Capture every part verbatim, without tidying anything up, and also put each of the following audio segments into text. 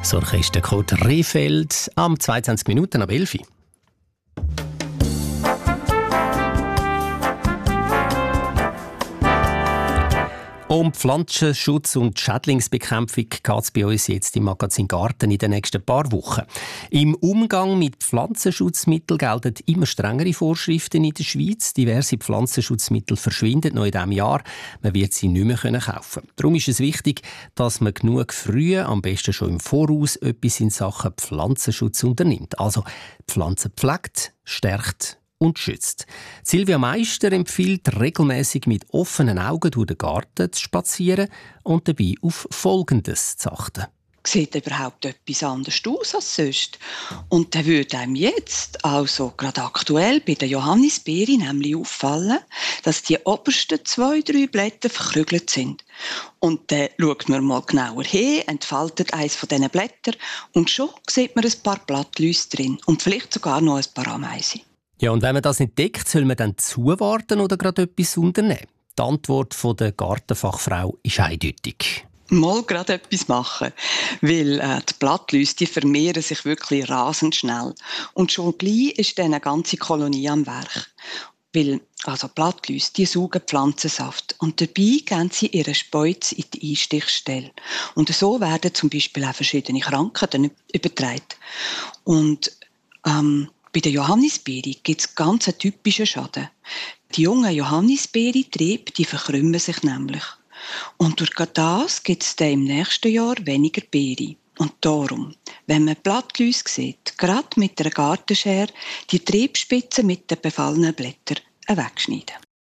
Das Orchester Kurt Rehfeld am zweiundzwanzig Minuten ab elf Uhr. Um Pflanzenschutz und Schädlingsbekämpfung geht es bei uns jetzt im Magazin Garten in den nächsten paar Wochen. Im Umgang mit Pflanzenschutzmitteln gelten immer strengere Vorschriften in der Schweiz. Diverse Pflanzenschutzmittel verschwinden noch in diesem Jahr. Man wird sie nicht mehr kaufen können. Darum ist es wichtig, dass man genug früh, am besten schon im Voraus, etwas in Sachen Pflanzenschutz unternimmt. Also Pflanzen pflegt, stärkt und schützt. Silvia Meister empfiehlt, regelmäßig mit offenen Augen durch den Garten zu spazieren und dabei auf Folgendes zu achten. Sieht überhaupt etwas anders aus als sonst? Und dann würde einem jetzt, also gerade aktuell bei der Johannisbeere, nämlich auffallen, dass die obersten zwei, drei Blätter verkrügelt sind. Und dann schaut man mal genauer hin, entfaltet eines von diesen Blättern und schon sieht man ein paar Blattläuse drin und vielleicht sogar noch ein paar Ameisen. Ja, und wenn man das entdeckt, soll man dann zuwarten oder gerade etwas unternehmen? Die Antwort von der Gartenfachfrau ist eindeutig. Mal gerade etwas machen, weil äh, die Blattläuse, die vermehren sich wirklich rasend schnell. Und schon gleich ist dann eine ganze Kolonie am Werk. Weil also Blattläuse, die saugen Pflanzensaft und dabei geben sie ihren Speuz in die Einstichstelle. Und so werden zum Beispiel auch verschiedene Krankheiten übertragen. Und ähm, bei der Johannisbeere gibt es ganz einen typischen Schaden. Die jungen Johannisbeere-Triebe, die verkrümmen sich nämlich. Und durch das gibt es dann im nächsten Jahr weniger Beere. Und darum, wenn man Blattläuse sieht, gerade mit einer Gartenschere, die Triebspitzen mit den befallenen Blättern wegschneiden.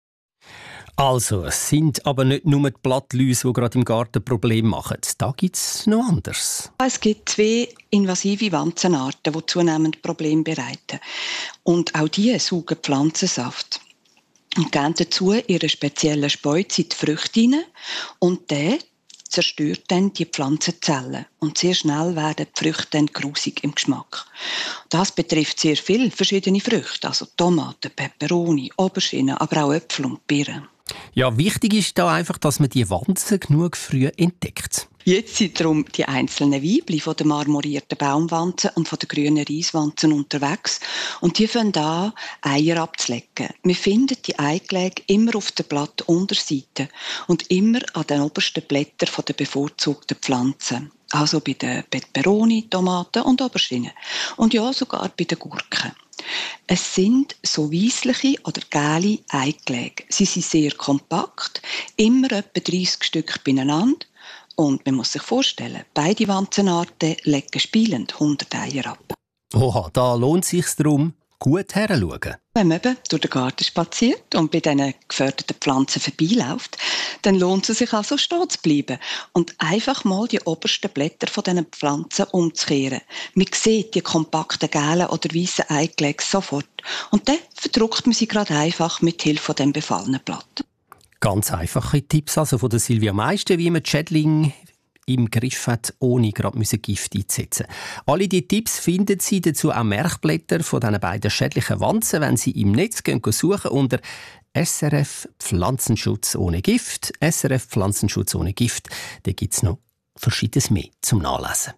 Also, es sind aber nicht nur die Blattläuse, die gerade im Garten Probleme machen. Da gibt es noch anderes. Es gibt zwei invasive Wanzenarten, die zunehmend Probleme bereiten. Und auch die saugen Pflanzensaft. Und geben dazu ihre speziellen Speuz in die Früchte hinein. Und der zerstört dann die Pflanzenzellen. Und sehr schnell werden die Früchte dann grusig im Geschmack. Das betrifft sehr viele verschiedene Früchte. Also Tomaten, Peperoni, Auberginen, aber auch Äpfel und Birnen. Ja, wichtig ist da einfach, dass man die Wanzen genug früh entdeckt. Jetzt sind darum die einzelnen Weibchen von der marmorierten Baumwanzen und von der grünen Reiswanzen unterwegs und die fangen an, Eier abzulegen. Wir finden die Eigelege immer auf der Blattunterseite und immer an den obersten Blättern der bevorzugten Pflanzen. Also bei den Peperoni, Tomaten und Auberginen. Und ja, sogar bei den Gurken. Es sind so weissliche oder gelbe Eigelege. Sie sind sehr kompakt, immer etwa dreissig Stück beieinander. Und man muss sich vorstellen, beide Wanzenarten legen spielend hundert Eier ab. Oha, da lohnt es sich darum, gut herzuschauen. Wenn man eben durch den Garten spaziert und bei diesen geförderten Pflanzen vorbeiläuft, dann lohnt es sich also stehen zu bleiben und einfach mal die obersten Blätter von diesen Pflanzen umzukehren. Man sieht die kompakten gelben oder weißen Eigelege sofort und dann verdruckt man sie gerade einfach mit Hilfe von dem befallenen Blatt. Ganz einfache Tipps also von der Silvia Meister, wie man die Schädlinge im Griff hat, ohne gerade Gift einzusetzen. Alle diese Tipps finden Sie dazu auch Merkblätter von diesen beiden schädlichen Wanzen, wenn Sie im Netz gehen, suchen unter S R F Pflanzenschutz ohne Gift. S R F Pflanzenschutz ohne Gift. Da gibt es noch Verschiedenes mehr zum Nachlesen.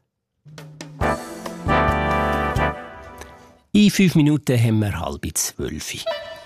In fünf Minuten haben wir halb zwölf.